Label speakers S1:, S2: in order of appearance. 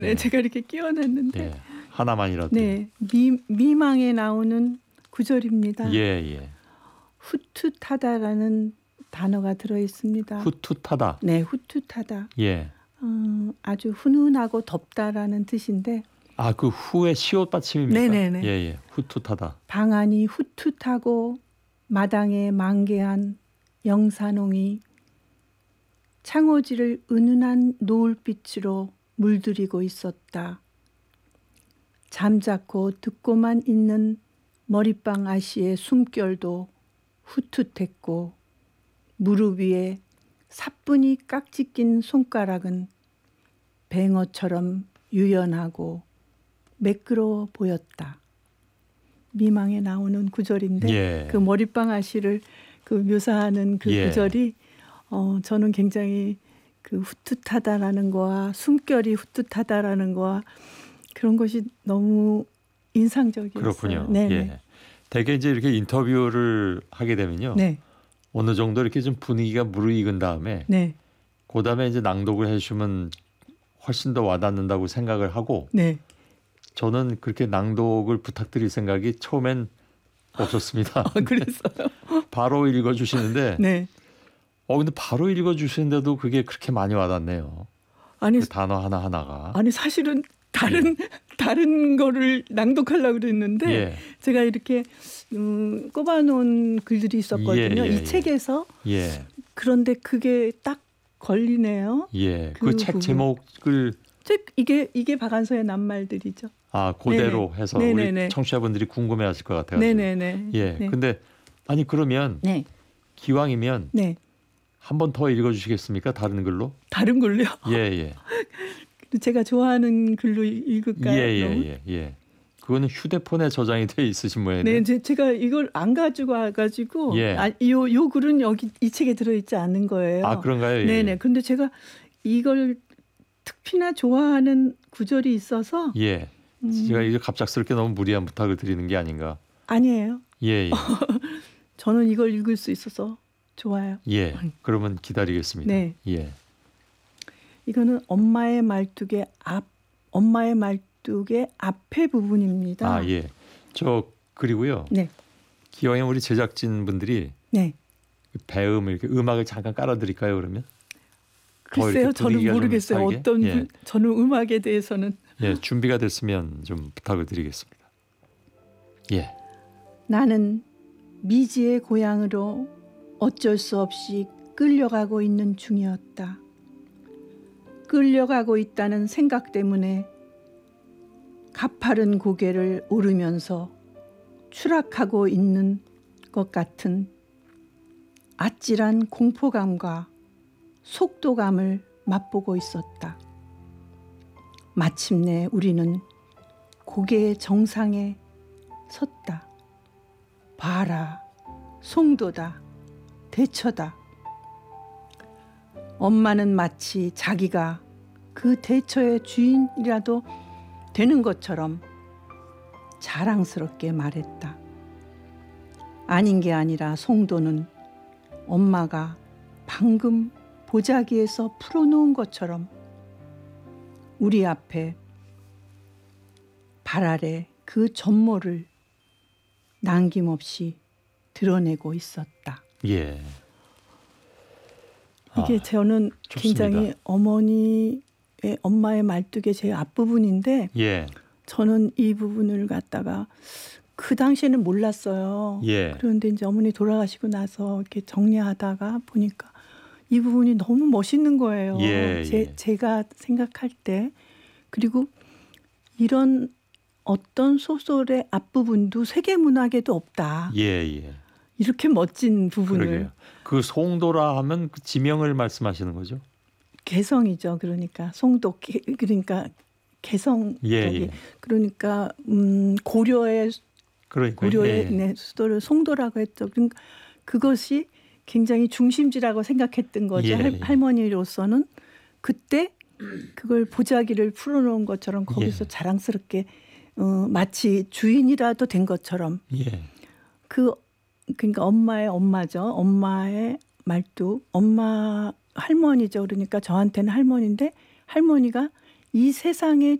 S1: 네, 제가 이렇게 끼워놨는데
S2: 예. 하나만이라도.
S1: 네, 미망에 나오는 구절입니다.
S2: 예, 예.
S1: 후투타다라는 단어가 들어있습니다.
S2: 후투타다.
S1: 네, 후투타다.
S2: 예.
S1: 아주 훈훈하고 덥다라는 뜻인데.
S2: 아, 그 후에 시옷 받침입니까?
S1: 네네네.
S2: 예, 예. 후투타다.
S1: 방안이 후투타고 마당에 만개한 영산홍이 창호지를 은은한 노을빛으로 물들이고 있었다. 잠자코 듣고만 있는 머리빵 아씨의 숨결도 후투했고 무릎 위에 사뿐히 깍지 낀 손가락은 뱅어처럼 유연하고 매끄러워 보였다. 미망에 나오는 구절인데
S2: 예.
S1: 그 머리빵 아씨를 그 묘사하는 그
S2: 예.
S1: 구절이 저는 굉장히 그 후투하다라는 거와 숨결이 후투하다라는 거와 그런 것이 너무 인상적이었어요.
S2: 그렇군요.
S1: 네네.
S2: 예. 대개 이제 이렇게 인터뷰를 하게 되면요.
S1: 네.
S2: 어느 정도 이렇게 좀 분위기가 무르익은 다음에
S1: 네.
S2: 그다음에 이제 낭독을 해주시면 훨씬 더 와닿는다고 생각을 하고
S1: 네.
S2: 저는 그렇게 낭독을 부탁드릴 생각이 처음엔 없었습니다.
S1: 그랬어요.
S2: 바로 읽어주시는데
S1: 네.
S2: 근데 바로 읽어주시는데도 그게 그렇게 많이 와닿네요.
S1: 아니,
S2: 그 단어 하나하나가.
S1: 아니 사실은 다른 거를 낭독하려고 그랬는데
S2: 예.
S1: 제가 이렇게 꼽아놓은 글들이 있었거든요.
S2: 예, 예,
S1: 이 책에서.
S2: 예.
S1: 그런데 그게 딱 걸리네요.
S2: 예.
S1: 그
S2: 그 책
S1: 부분.
S2: 제목을
S1: 이게 박안서의 낱말들이죠.
S2: 그대로
S1: 네네.
S2: 해서
S1: 네네네.
S2: 우리 청취자분들이 궁금해하실 것 같아요.
S1: 네네네.
S2: 예.
S1: 네.
S2: 근데 아니 그러면
S1: 네.
S2: 기왕이면
S1: 네.
S2: 한 번 더 읽어주시겠습니까? 다른 글로?
S1: 다른 글로요.
S2: 예, 예.
S1: 제가 좋아하는 글로 읽을까요?
S2: 예. 그거는 휴대폰에 저장이 돼 있으신 모양이네요.
S1: 네, 제가 이걸 안 가지고 와가지고
S2: 예.
S1: 요 글은 여기 이 책에 들어있지 않은 거예요.
S2: 아, 그런가요? 예.
S1: 네네. 근데 제가 이걸 특히나 좋아하는 구절이 있어서
S2: 예. 제가 이게 갑작스럽게 너무 무리한 부탁을 드리는 게 아닌가.
S1: 아니에요.
S2: 예, 예.
S1: 저는 이걸 읽을 수 있어서 좋아요.
S2: 예. 그러면 기다리겠습니다.
S1: 네.
S2: 예.
S1: 이거는 엄마의 말뚝의 앞에 부분입니다.
S2: 아, 예. 그리고요.
S1: 네.
S2: 기왕에 우리 제작진 분들이
S1: 네.
S2: 배음을 이렇게 음악을 잠깐 깔아드릴까요? 그러면?
S1: 글쎄요, 저는
S2: 분위기가 좀
S1: 모르겠어요.
S2: 살게?
S1: 어떤
S2: 예.
S1: 저는 음악에 대해서는.
S2: 예, 준비가 됐으면 좀 부탁을 드리겠습니다. 예.
S1: 나는 미지의 고향으로 어쩔 수 없이 끌려가고 있는 중이었다. 끌려가고 있다는 생각 때문에 가파른 고개를 오르면서 추락하고 있는 것 같은 아찔한 공포감과 속도감을 맛보고 있었다. 마침내 우리는 고개의 정상에 섰다. 봐라, 송도다, 대처다. 엄마는 마치 자기가 그 대처의 주인이라도 되는 것처럼 자랑스럽게 말했다. 아닌 게 아니라 송도는 엄마가 방금 보자기에서 풀어놓은 것처럼 우리 앞에 발 아래 그 전모를 남김없이 드러내고 있었다.
S2: 예.
S1: 이게 저는
S2: 좋습니다.
S1: 굉장히 엄마의 말뚝의 제일 앞부분인데
S2: 예.
S1: 저는 이 부분을 갖다가 그 당시에는 몰랐어요.
S2: 예.
S1: 그런데 이제 어머니 돌아가시고 나서 이렇게 정리하다가 보니까 이 부분이 너무 멋있는 거예요.
S2: 예, 예.
S1: 제가 생각할 때. 그리고 이런 어떤 소설의 앞부분도 세계문학에도 없다.
S2: 예.
S1: 이렇게 멋진 부분을.
S2: 그러게요. 그 송도라 하면 그 지명을 말씀하시는 거죠?
S1: 개성이죠. 그러니까 송도 그러니까 개성.
S2: 예.
S1: 그러니까 고려의
S2: 예.
S1: 네, 수도를 송도라고 했죠. 그러니까 그것이 굉장히 중심지라고 생각했던 거죠.
S2: 예.
S1: 할머니로서는 그때 그걸 보자기를 풀어놓은 것처럼 거기서
S2: 예.
S1: 자랑스럽게 마치 주인이라도 된 것처럼
S2: 예.
S1: 그러니까 엄마의 엄마죠. 엄마의 말뚝, 엄마 할머니죠. 그러니까 저한테는 할머니인데 할머니가 이 세상에